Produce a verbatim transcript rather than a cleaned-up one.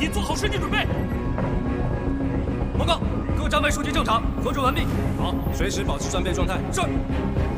你做好身体准备。 报告，各站位数据正常，核准完毕。 好，随时保持战备状态。 是。